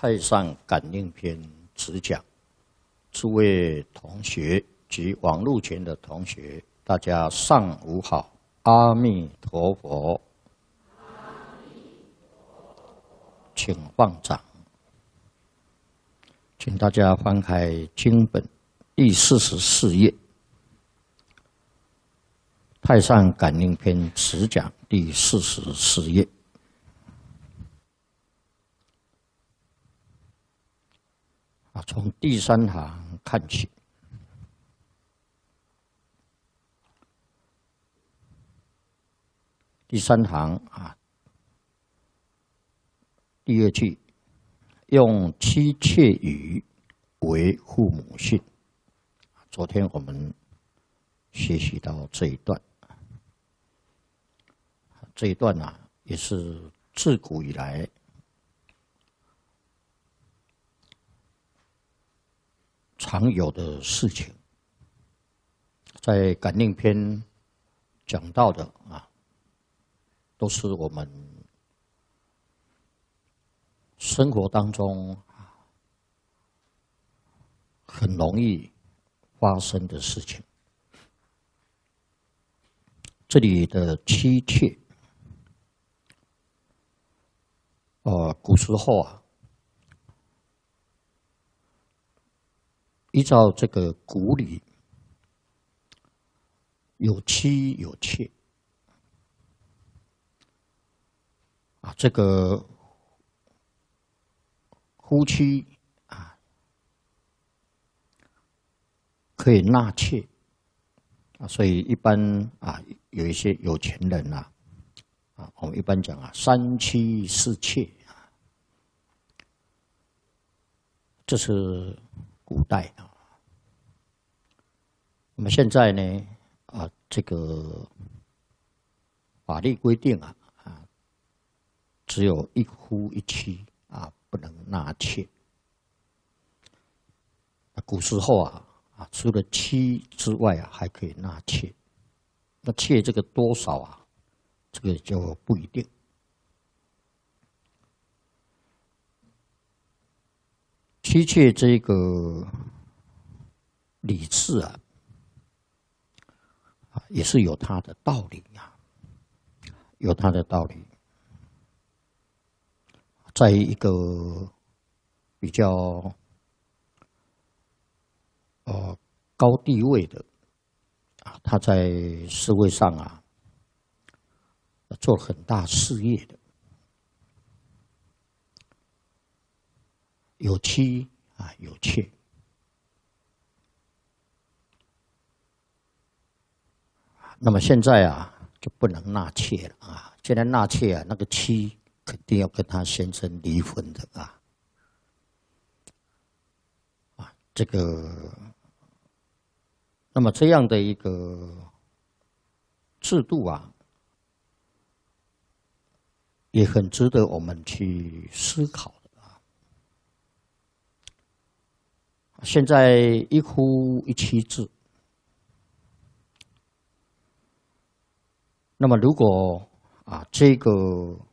太上感应篇只讲，诸位同学及网络前的同学，大家上午好，阿弥陀佛，请放掌，请大家翻开经本第44页，太上感应篇只讲第44页。从第3行看起，第3行第2句，用妻妾语为父母信。昨天我们学习到这一段，这一段也是自古以来常有的事情，在感应篇讲到的都是我们生活当中很容易发生的事情。这里的妻妾，古时候依照这个古礼，有妻有妾这个夫妻可以纳妾所以一般有一些有钱人我们一般讲3妻4妾这是古代那么现在呢这个法律规定只有一夫一妻不能纳妾。古时候除了妻之外还可以纳妾。那妾这个多少这个就不一定。妻妾这个礼制也是有它的道理有它的道理。在一个比较高地位的他在社会上做很大事业的，有妻有妾。那么现在就不能纳妾了现在纳妾那个妻肯定要跟他先生离婚的这个，那么这样的一个制度也很值得我们去思考的现在一夫一妻制，那么如果这个